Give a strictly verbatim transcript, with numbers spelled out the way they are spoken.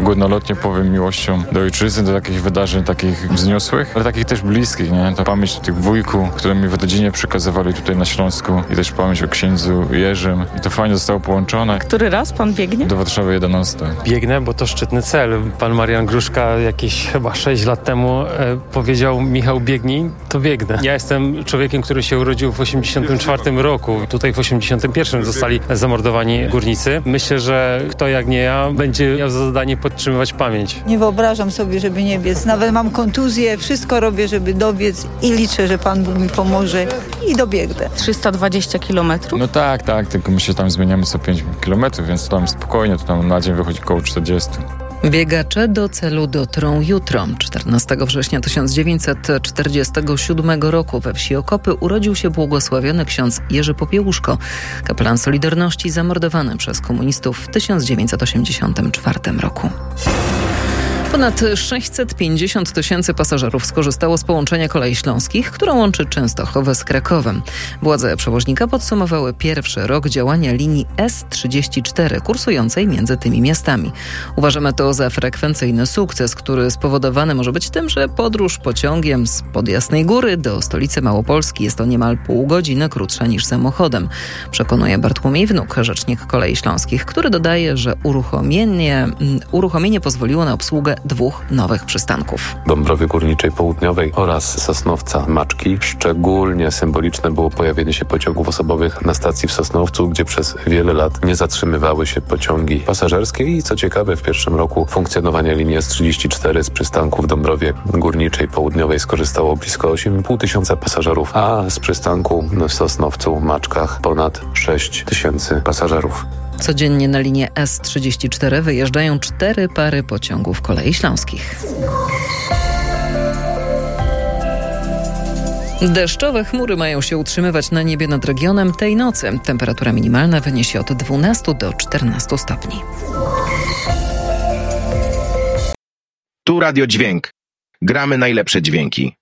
górnolotnie powiem miłością do ojczyzny, do takich wydarzeń, takich wzniosłych, ale takich też bliskich, nie? Ta pamięć o tych wujku, które mi w rodzinie przekazywali tutaj na Śląsku i też pamięć o księdzu Jerzym. I to fajnie zostało połączone. Który raz pan biegnie? Do Warszawy jedenasty. Biegnę, bo to szczytny cel. Pan Marian Gruszka jakieś chyba sześć lat temu e, powiedział: Michał, biegnij, to biegnę. Ja jestem człowiekiem, który się urodził w osiemdziesiątym czwartym roku. Tutaj w osiemdziesiątym pierwszym zostali zamordowani górnicy. Myślę, że kto jak nie ja będzie miał za zadanie podtrzymywać pamięć. Nie wyobrażam sobie, żeby nie biec. Nawet mam kontuzję, wszystko robię, żeby dobiec i liczę, że Pan Bóg mi pomoże i dobiegnę. trzysta dwadzieścia kilometrów? No tak, tak, tylko my się tam zmieniamy co pięć kilometrów, więc tam spokojnie, to tam na dzień wychodzi około czterdzieści. Biegacze do celu dotrą jutro. czternastego września tysiąc dziewięćset czterdziestego siódmego roku we wsi Okopy urodził się błogosławiony ksiądz Jerzy Popiełuszko, kapelan Solidarności zamordowany przez komunistów w tysiąc dziewięćset osiemdziesiątym czwartym roku. Ponad sześćset pięćdziesiąt tysięcy pasażerów skorzystało z połączenia kolei śląskich, które łączy Częstochowę z Krakowem. Władze przewoźnika podsumowały pierwszy rok działania linii S trzydzieści cztery kursującej między tymi miastami. Uważamy to za frekwencyjny sukces, który spowodowany może być tym, że podróż pociągiem z Jasnej Góry do stolicy Małopolski jest to niemal pół godziny krótsza niż samochodem, przekonuje Bartłomiej Wnuk, rzecznik Kolei Śląskich, który dodaje, że uruchomienie, uruchomienie pozwoliło na obsługę dwóch nowych przystanków. Dąbrowie Górniczej Południowej oraz Sosnowca Maczki. Szczególnie symboliczne było pojawienie się pociągów osobowych na stacji w Sosnowcu, gdzie przez wiele lat nie zatrzymywały się pociągi pasażerskie i co ciekawe w pierwszym roku funkcjonowania linii S trzydzieści cztery z przystanku w Dąbrowie Górniczej Południowej skorzystało blisko osiem i pół tysiąca pasażerów, a z przystanku w Sosnowcu Maczkach ponad sześć tysięcy pasażerów. Codziennie na linię S trzydzieści cztery wyjeżdżają cztery pary pociągów Kolei Śląskich. Deszczowe chmury mają się utrzymywać na niebie nad regionem tej nocy. Temperatura minimalna wyniesie od dwunastu do czternastu stopni. Tu Radio Dźwięk. Gramy najlepsze dźwięki.